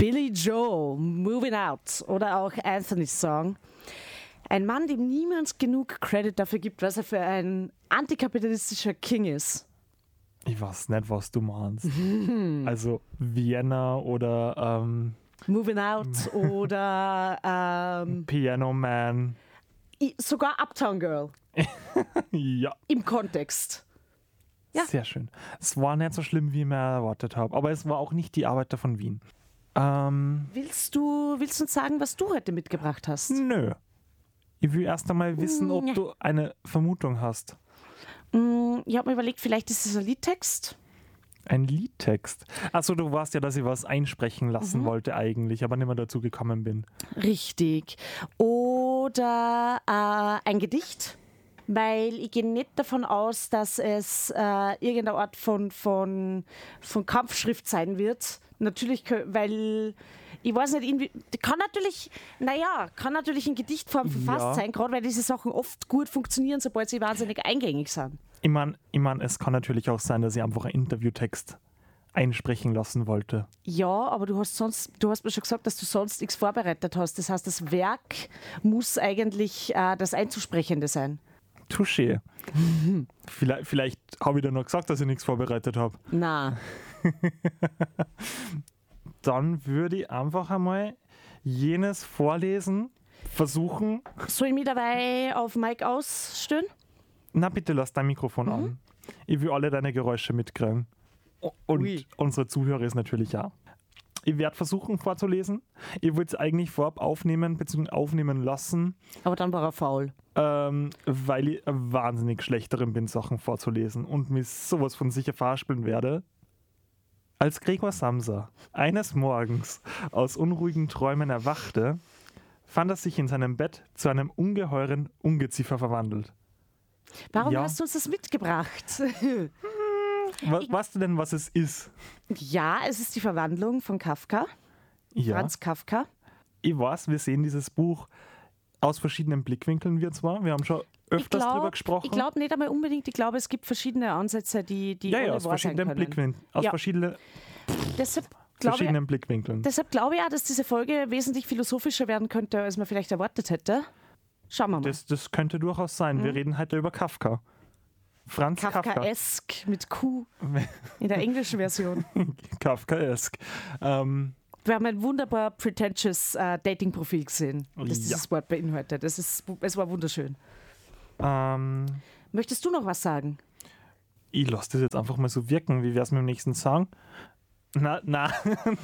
Billy Joel, Moving Out oder auch Anthony's Song. Ein Mann, dem niemand genug Credit dafür gibt, was er für ein antikapitalistischer King ist. Ich weiß nicht, was du meinst. Also Vienna oder Moving Out oder Piano Man. sogar Uptown Girl Ja, im Kontext. Ja. sehr schön. Es war nicht so schlimm, wie ich mir erwartet habe. Aber es war auch nicht die Arbeiter von Wien. Willst du uns sagen, was du heute mitgebracht hast? Nö. Ich will erst einmal wissen, ob du eine Vermutung hast. Ich habe mir überlegt, vielleicht ist es ein Liedtext. Ein Liedtext. Achso, du weißt ja, dass ich was einsprechen lassen wollte eigentlich, aber nicht mehr dazu gekommen bin. Richtig. Oder ein Gedicht, weil ich gehe nicht davon aus, dass es irgendeine Art von Kampfschrift sein wird. Natürlich, weil ich weiß nicht, irgendwie, kann natürlich in Gedichtform verfasst sein, gerade weil diese Sachen oft gut funktionieren, sobald sie wahnsinnig eingängig sind. Ich mein, es kann natürlich auch sein, dass ich einfach einen Interviewtext einsprechen lassen wollte. Ja, aber du hast mir schon gesagt, dass du sonst nichts vorbereitet hast. Das heißt, das Werk muss eigentlich das Einzusprechende sein. Touché. Vielleicht habe ich dir noch gesagt, dass ich nichts vorbereitet habe. Na, Dann würde ich einfach einmal jenes vorlesen, versuchen. soll ich mich dabei auf Mike ausstellen? Na bitte, lass dein Mikrofon an. Ich will alle deine Geräusche mitkriegen. Und Ui. unsere Zuhörer ist natürlich auch. Ich werde versuchen vorzulesen. Ich würde es eigentlich vorab aufnehmen bzw. aufnehmen lassen, Aber dann war er faul. weil ich wahnsinnig schlecht darin bin, Sachen vorzulesen und mich sowas von sicher verhaspeln werde. Als Gregor Samsa eines Morgens aus unruhigen Träumen erwachte, fand er sich in seinem Bett zu einem ungeheuren Ungeziefer verwandelt. Warum Ja. hast du uns das mitgebracht? Weißt du denn, was es ist? Ja, es ist die Verwandlung von Kafka, Ja, Franz Kafka. ich weiß, wir sehen dieses Buch aus verschiedenen Blickwinkeln, wir haben schon öfters drüber gesprochen. Ich glaube nicht einmal unbedingt, ich glaube, es gibt verschiedene Ansätze, die ja, alle aus wahr sein verschiedenen können. Blickwinkeln. Aus Ja. Deshalb glaube verschiedenen Blickwinkeln. ich auch, dass diese Folge wesentlich philosophischer werden könnte, als man vielleicht erwartet hätte. Schauen wir mal. Das könnte durchaus sein. Wir reden heute über Kafka. Franz Kafka. Kafkaesk mit Q in der englischen Version. Kafkaesk. Wir haben ein wunderbar pretentious Dating-Profil gesehen, das Ja. dieses Wort beinhaltet. Es war wunderschön. Ähm, Möchtest du noch was sagen? ich lasse das jetzt einfach mal so wirken. Wie wäre es mit dem nächsten Song? Na.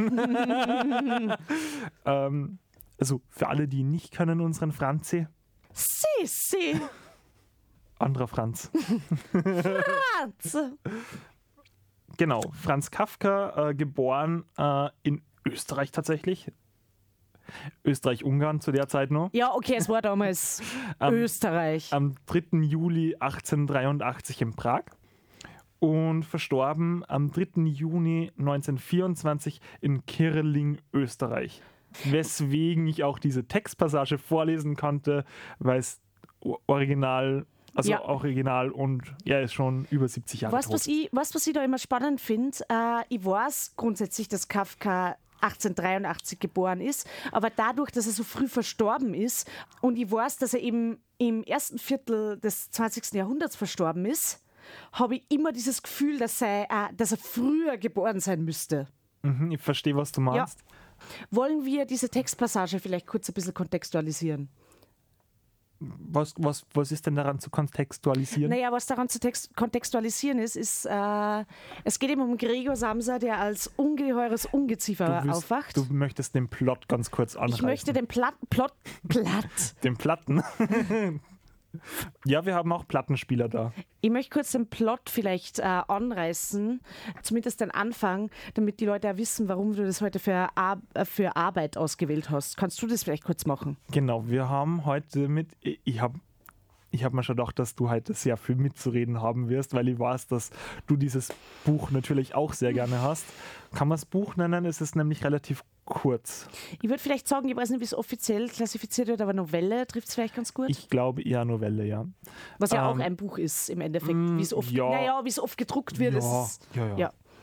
Also für alle, die nicht können, unseren Franzi. Si. Anderer Franz. Franz. Genau, Franz Kafka, geboren in Österreich tatsächlich. Österreich-Ungarn zu der Zeit noch. Ja, okay, es war damals Österreich. Am 3. Juli 1883 in Prag und verstorben am 3. Juni 1924 in Kirling, Österreich. Weswegen ich auch diese Textpassage vorlesen konnte, weil es original und er ist schon über 70 Jahre tot. Was ich da immer spannend finde, ich weiß grundsätzlich, dass Kafka 1883 geboren ist, aber dadurch, dass er so früh verstorben ist und ich weiß, dass er eben im ersten Viertel des 20. Jahrhunderts verstorben ist, habe ich immer dieses Gefühl, dass er früher geboren sein müsste. Ich verstehe, was du meinst. Wollen wir diese Textpassage vielleicht kurz ein bisschen kontextualisieren? Was ist denn daran zu kontextualisieren? Naja, was daran zu kontextualisieren ist, es geht eben um Gregor Samsa, der als ungeheures Ungeziefer aufwacht. Du möchtest den Plot ganz kurz anreißen. Ich möchte den Plot. Den Platten? Ja, wir haben auch Plattenspieler da. Ich möchte kurz den Plot vielleicht anreißen, zumindest den Anfang, damit die Leute auch wissen, warum du das heute für Arbeit ausgewählt hast. Kannst du das vielleicht kurz machen? Genau, wir haben heute ich habe mir schon gedacht, dass du heute sehr viel mitzureden haben wirst, weil ich weiß, dass du dieses Buch natürlich auch sehr gerne hast. Kann man das Buch nennen? Es ist nämlich relativ kurz. Ich würde vielleicht sagen, ich weiß nicht, wie es offiziell klassifiziert wird, aber Novelle trifft es vielleicht ganz gut. Ich glaube eher Novelle, ja. Was ja auch ein Buch ist im Endeffekt, wie es oft gedruckt wird. Ja.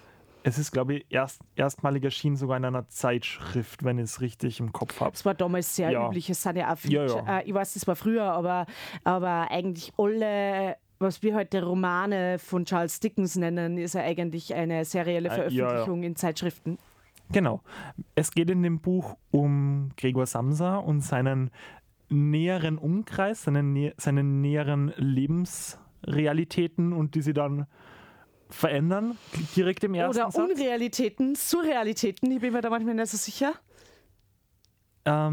Es ist, glaube ich, erstmalig erschienen sogar in einer Zeitschrift, wenn ich es richtig im Kopf habe. Das war damals sehr üblich. Es sind ja auch viele, ich weiß, das war früher, aber eigentlich alle, was wir heute Romane von Charles Dickens nennen, ist ja eigentlich eine serielle Veröffentlichung in Zeitschriften. Genau. Es geht in dem Buch um Gregor Samsa und seinen näheren Umkreis, seine näheren Lebensrealitäten und die sie dann verändern, direkt im ersten Oder Satz. Unrealitäten, Surrealitäten, ich bin mir da manchmal nicht so sicher. Ja,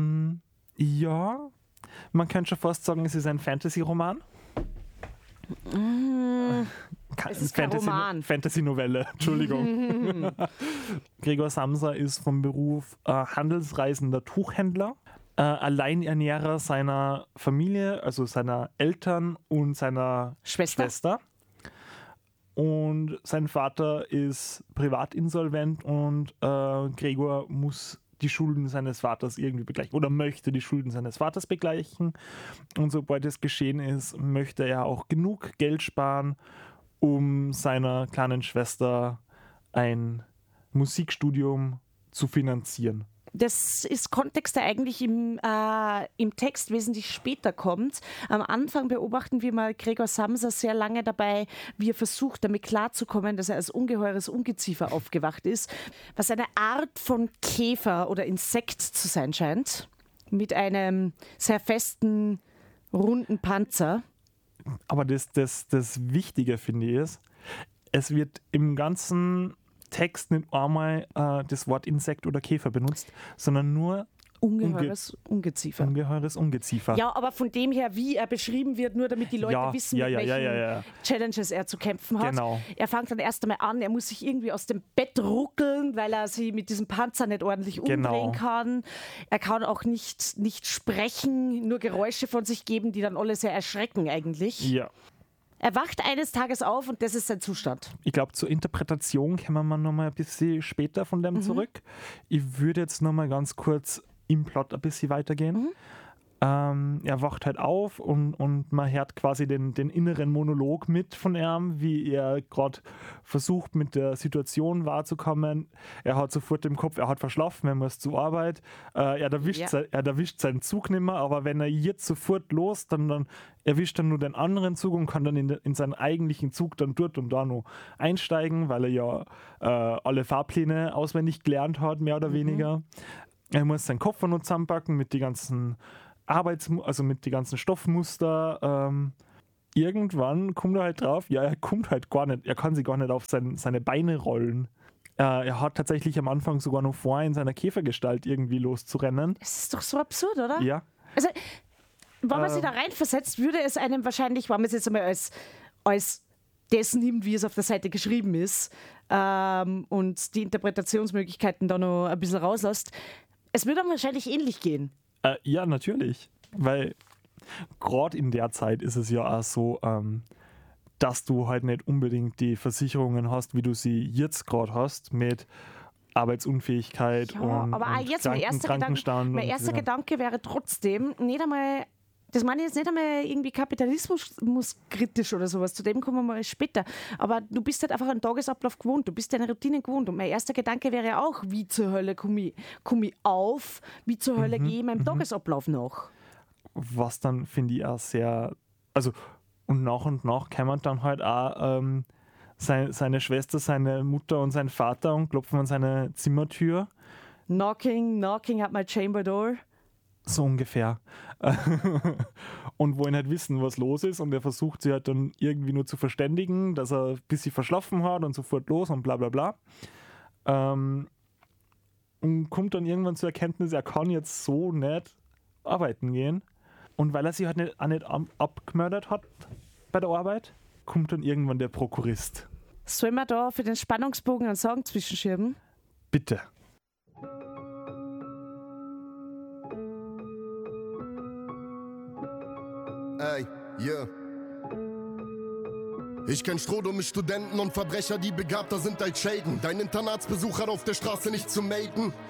man könnte schon fast sagen, es ist ein Fantasy-Roman. Es ist kein Roman. Fantasy-Novelle, Entschuldigung. Gregor Samsa ist vom Beruf handelsreisender Tuchhändler, Alleinernährer seiner Familie, also seiner Eltern und seiner Schwester. Und sein Vater ist privatinsolvent und Gregor muss die Schulden seines Vaters irgendwie begleichen oder möchte die Schulden seines Vaters begleichen. Und sobald es geschehen ist, möchte er auch genug Geld sparen, um seiner kleinen Schwester ein Musikstudium zu finanzieren. Das ist Kontext, der eigentlich im Text wesentlich später kommt. Am Anfang beobachten wir mal Gregor Samsa sehr lange dabei, wie er versucht, damit klarzukommen, dass er als ungeheures Ungeziefer aufgewacht ist, was eine Art von Käfer oder Insekt zu sein scheint, mit einem sehr festen, runden Panzer. Aber das Wichtige, finde ich, ist, es wird im ganzen Text nicht einmal das Wort Insekt oder Käfer benutzt, sondern nur Ungeheures Ungeziefer. Ungeheures Ungeziefer. Ja, aber von dem her, wie er beschrieben wird, nur damit die Leute wissen, mit welchen Challenges er zu kämpfen hat. Genau. Er fängt dann erst einmal an, er muss sich irgendwie aus dem Bett ruckeln, weil er sie mit diesem Panzer nicht ordentlich umdrehen kann. Er kann auch nicht sprechen, nur Geräusche von sich geben, die dann alle sehr erschrecken eigentlich. Ja. Er wacht eines Tages auf und das ist sein Zustand. Ich glaube, zur Interpretation kommen wir noch mal ein bisschen später von dem zurück. Ich würde jetzt noch mal ganz kurz im Plot ein bisschen weitergehen. Er wacht halt auf und man hört quasi den inneren Monolog mit von ihm, wie er gerade versucht, mit der Situation wahrzukommen. Er hat sofort im Kopf, er hat verschlafen, er muss zur Arbeit. Er erwischt seinen Zug nicht mehr, aber wenn er jetzt sofort los, dann erwischt er nur den anderen Zug und kann dann in seinen eigentlichen Zug dann dort und da noch einsteigen, weil er ja alle Fahrpläne auswendig gelernt hat, mehr oder weniger. Er muss seinen Koffer noch zusammenpacken mit den ganzen mit den ganzen Stoffmuster. Irgendwann kommt er halt drauf, er kommt halt gar nicht, er kann sich gar nicht auf seine Beine rollen. Er hat tatsächlich am Anfang sogar noch vor, in seiner Käfergestalt irgendwie loszurennen. Das ist doch so absurd, oder? Ja. Also, wenn man sich da reinversetzt, würde es einem wahrscheinlich, wenn man es jetzt einmal als das nimmt, wie es auf der Seite geschrieben ist, und die Interpretationsmöglichkeiten da noch ein bisschen rauslässt, es würde einem wahrscheinlich ähnlich gehen. Ja, natürlich. Weil gerade in der Zeit ist es ja auch so, dass du halt nicht unbedingt die Versicherungen hast, wie du sie jetzt gerade hast, mit Arbeitsunfähigkeit und jetzt mein erster Gedanke wäre trotzdem nicht einmal, das meine ich jetzt nicht einmal irgendwie kapitalismuskritisch oder sowas, zu dem kommen wir mal später, aber du bist halt einfach einen Tagesablauf gewohnt, du bist deine Routine gewohnt und mein erster Gedanke wäre auch, wie zur Hölle komme ich auf, wie zur Hölle gehe ich meinem Tagesablauf nach. Was dann, finde ich, auch sehr, also und nach kämen dann halt auch seine Schwester, seine Mutter und sein Vater und klopfen an seine Zimmertür. Knocking at my chamber door. So ungefähr. Und wollen halt wissen, was los ist und er versucht sie halt dann irgendwie nur zu verständigen, dass er ein bisschen verschlafen hat und sofort los und bla bla bla. Und kommt dann irgendwann zur Erkenntnis, er kann jetzt so nicht arbeiten gehen. Und weil er sie halt nicht abgemördert hat bei der Arbeit, kommt dann irgendwann der Prokurist. Sollen wir da für den Spannungsbogen einen Song zwischenschieben? Bitte. Ey, yeah. Ich kenn strohdumme Studenten und Verbrecher, die begabter sind als Shaden. Dein Internatsbesuch hat auf der Straße nicht zu melden.